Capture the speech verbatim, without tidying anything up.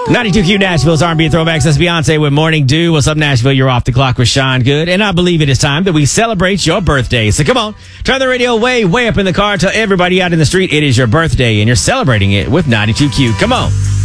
ninety-two Q Nashville's R and B Throwbacks. That's Beyonce with Morning Dew. What's up, Nashville? You're off the clock with Sean Good. And I believe it is time that we celebrate your birthday. So come on, turn the radio way, way up in the car. Tell everybody out in the street it is your birthday and you're celebrating it with ninety-two Q. Come on.